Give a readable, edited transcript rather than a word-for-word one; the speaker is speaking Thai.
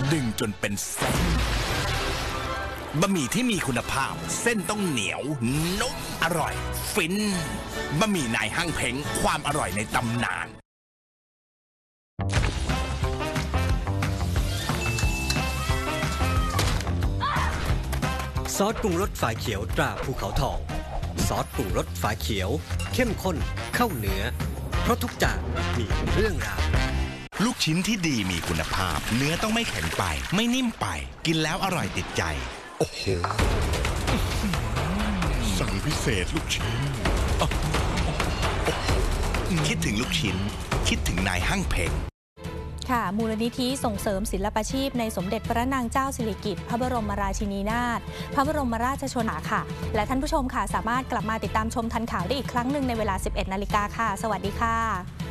ดึงจนเป็นเส้นบะหมี่ที่มีคุณภาพเส้นต้องเหนียวนุ่มอร่อยฟินบะหมี่นายห้างเพ้งความอร่อยในตำนานซอสปรุงรสฝาเขียวตราภูเขาทองซอสปรุงรสฝาเขียวเข้มข้นเข้าเนื้อเพราะทุกจานมีเรื่องราวลูกชิ้นที่ดีมีคุณภาพเนื้อต้องไม่แข็งไปไม่นิ่มไปกินแล้วอร่อยติดใจโอ้โหสั่งพิเศษลูกชิ้นคิดถึงลูกชิ้นคิดถึงนายห้างเพ็งค่ะมูลนิธิส่งเสริมศิลปาชีพในสมเด็จพระนางเจ้าสิริกิติ์พระบรมราชินีนาถพระบรมราชชนค่ะและท่านผู้ชมค่ะสามารถกลับมาติดตามชมทันข่าวได้อีกครั้งหนึ่งในเวลา 11 นาฬิกาค่ะสวัสดีค่ะ